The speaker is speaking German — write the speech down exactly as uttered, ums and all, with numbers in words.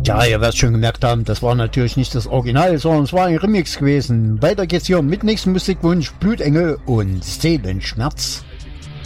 Ja, ihr werdet schon gemerkt haben, das war natürlich nicht das Original, sondern es war ein Remix gewesen. Weiter geht's hier mit nächstem Musikwunsch, Blutengel und Seelenschmerz.